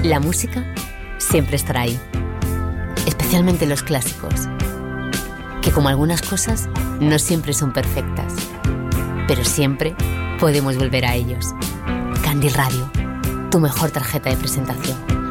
La música siempre estará ahí, especialmente los clásicos, que como algunas cosas no siempre son perfectas, pero siempre podemos volver a ellos. Candil Radio, tu mejor tarjeta de presentación.